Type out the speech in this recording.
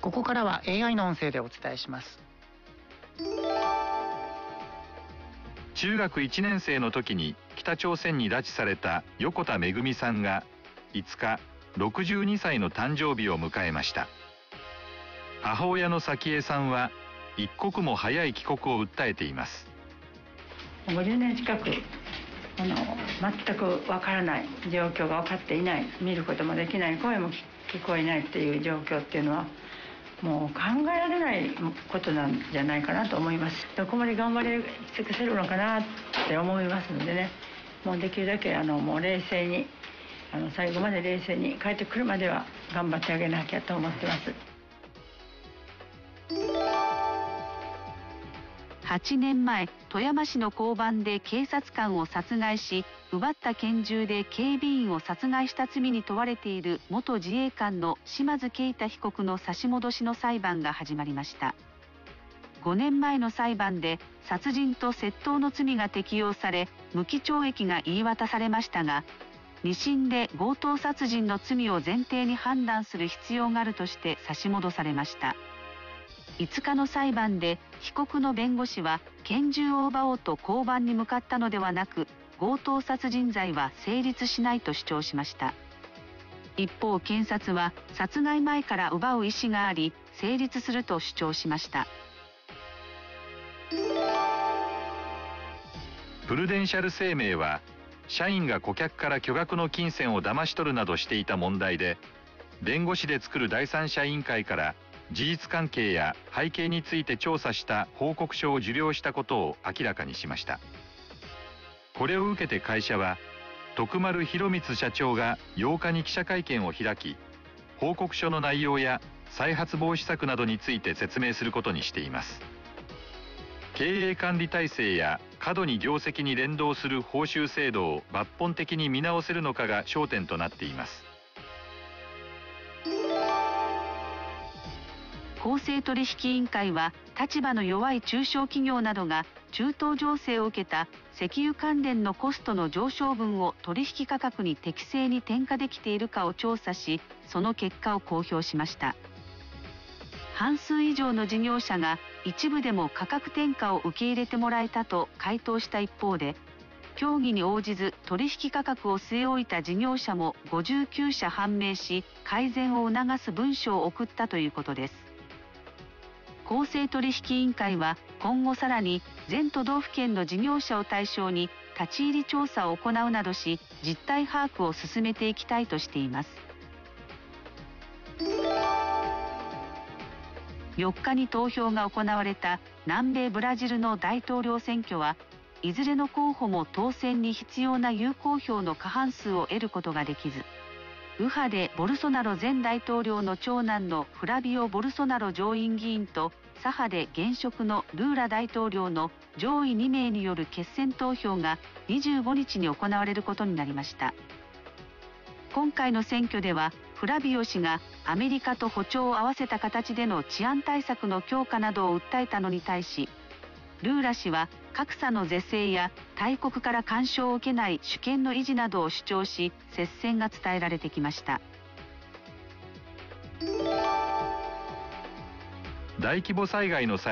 ここからは AI の音声でお伝えします。 中学1年生の時に北朝鮮に拉致された横田めぐみさんが5日62歳の誕生日を迎えました。母親の早紀江さんは一刻も早い帰国を訴えています。 50年近く全くわからない状況が分かっていない、見ることもできない、声も聞こえないっていう状況っていうのはもう考えられないことなんじゃないかなと思います。どこまで頑張り尽くせるのかなって思いますのでね、もうできるだけもう冷静に最後まで冷静に帰ってくるまでは頑張ってあげなきゃと思ってます。 8年前、富山市の交番で警察官を殺害し、奪った拳銃で警備員を殺害した罪に問われている元自衛官の島津圭太被告の差し戻しの裁判が始まりました。5年前の裁判で殺人と窃盗の罪が適用され、無期懲役が言い渡されましたが、2審で強盗殺人の罪を前提に判断する必要があるとして差し戻されました。5日の裁判で被告の弁護士は拳銃を奪おうと交番に向かったのではなく、強盗殺人罪は成立しないと主張しました。一方、検察は殺害前から奪う意思があり成立すると主張しました。 プルデンシャル生命は社員が顧客から巨額の金銭を騙し取るなどしていた問題で、弁護士で作る第三者委員会から事実関係や背景について調査した報告書を受領したことを明らかにしました。これを受けて会社は徳丸博光社長が8日に記者会見を開き、報告書の内容や再発防止策などについて説明することにしています。経営管理体制や過度に業績に連動する報酬制度を抜本的に見直せるのかが焦点となっています。 公正取引委員会は立場の弱い中小企業などが中東情勢を受けた石油関連のコストの上昇分を取引価格に適正に転嫁できているかを調査し、その結果を公表しました。半数以上の事業者が一部でも価格転嫁を受け入れてもらえたと回答した一方で、協議に応じず取引価格を据え置いた事業者も59社判明し、改善を促す文書を送ったということです。公正取引委員会は今後さらに全都道府県の事業者を対象に立ち入り調査を行うなどし、実態把握を進めていきたいとしています。4日に投票が行われた南米ブラジルの大統領選挙は、いずれの候補も当選に必要な有効票の過半数を得ることができず、右派でボルソナロ前大統領の長男のフラビオ・ボルソナロ上院議員と左派で現職のルーラ大統領の上位2名による決選投票が25日に行われることになりました。今回の選挙ではフラビオ氏がアメリカと歩調を合わせた形での治安対策の強化などを訴えたのに対し、ルーラ氏は格差の是正や大国から干渉を受けない主権の維持などを主張し、接戦が伝えられてきました。 大規模災害の際